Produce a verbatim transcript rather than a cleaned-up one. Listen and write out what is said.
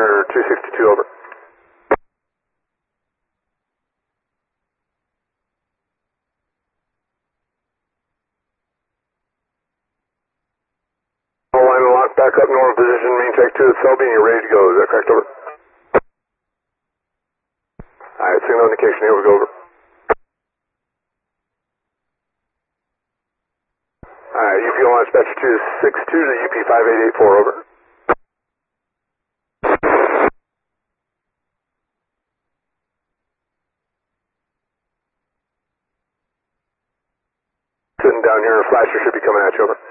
Center two sixty-two, over. All line and lock back up normal position, main check two at Selby, and you're ready to go. Is that correct, over? Alright, signal indication, here we go, over. Alright, U P one dispatcher two six two to U P five eight eight four, over. Sitting down here, a flasher should be coming at you, over.